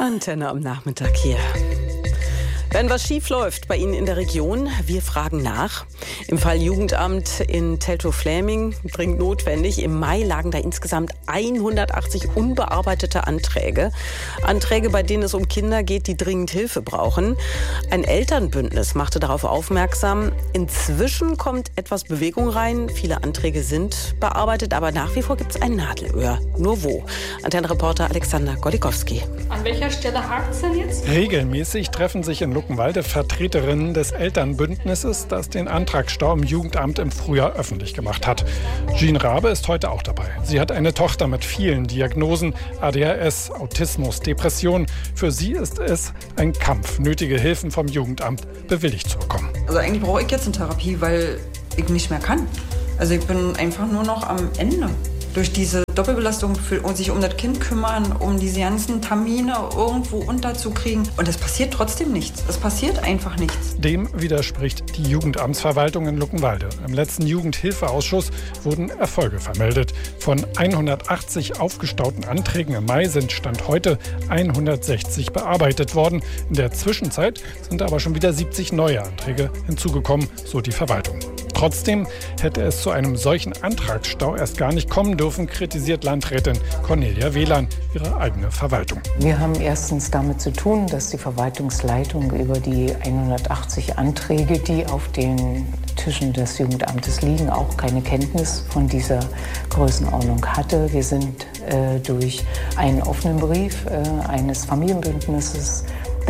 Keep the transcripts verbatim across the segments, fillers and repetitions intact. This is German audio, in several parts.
Antenne am Nachmittag hier. Wenn was schief läuft bei Ihnen in der Region, wir fragen nach. Im Fall Jugendamt in Teltow-Fläming dringend notwendig. Im Mai lagen da insgesamt hundertachtzig unbearbeitete Anträge. Anträge, bei denen es um Kinder geht, die dringend Hilfe brauchen. Ein Elternbündnis machte darauf aufmerksam. Inzwischen kommt etwas Bewegung rein. Viele Anträge sind bearbeitet, aber nach wie vor gibt es ein Nadelöhr. Nur wo? Antennenreporter Alexander Golikowski. An welcher Stelle hakt es denn jetzt? Regelmäßig treffen sich in Luckenwalde Vertreterinnen des Elternbündnisses, das den Antragsstau im Jugendamt im Frühjahr öffentlich gemacht hat. Jean Rabe ist heute auch dabei. Sie hat eine Tochter mit vielen Diagnosen, A D H S, Autismus, Depression. Für sie ist es ein Kampf, nötige Hilfen vom Jugendamt bewilligt zu bekommen. Also eigentlich brauche ich jetzt eine Therapie, weil ich nicht mehr kann. Also ich bin einfach nur noch am Ende. Durch diese Doppelbelastung für sich um das Kind kümmern, um diese ganzen Termine irgendwo unterzukriegen. Und es passiert trotzdem nichts. Es passiert einfach nichts. Dem widerspricht die Jugendamtsverwaltung in Luckenwalde. Im letzten Jugendhilfeausschuss wurden Erfolge vermeldet. Von hundertachtzig aufgestauten Anträgen im Mai sind Stand heute hundertsechzig bearbeitet worden. In der Zwischenzeit sind aber schon wieder siebzig neue Anträge hinzugekommen, so die Verwaltung. Trotzdem hätte es zu einem solchen Antragsstau erst gar nicht kommen dürfen, kritisiert Landrätin Cornelia Wehlan ihre eigene Verwaltung. Wir haben erstens damit zu tun, dass die Verwaltungsleitung über die hundertachtzig Anträge, die auf den Tischen des Jugendamtes liegen, auch keine Kenntnis von dieser Größenordnung hatte. Wir sind äh, durch einen offenen Brief äh, eines Familienbündnisses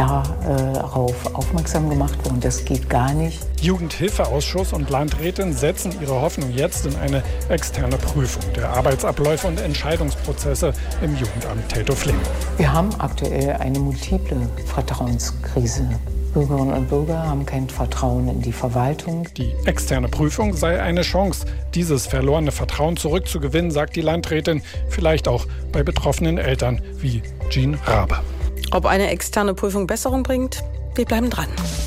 darauf aufmerksam gemacht worden. Das geht gar nicht. Jugendhilfeausschuss und Landrätin setzen ihre Hoffnung jetzt in eine externe Prüfung der Arbeitsabläufe und Entscheidungsprozesse im Jugendamt Teltow-Fläming. Wir haben aktuell eine multiple Vertrauenskrise. Bürgerinnen und Bürger haben kein Vertrauen in die Verwaltung. Die externe Prüfung sei eine Chance, dieses verlorene Vertrauen zurückzugewinnen, sagt die Landrätin, vielleicht auch bei betroffenen Eltern wie Jean Rabe. Ob eine externe Prüfung Besserung bringt? Wir bleiben dran.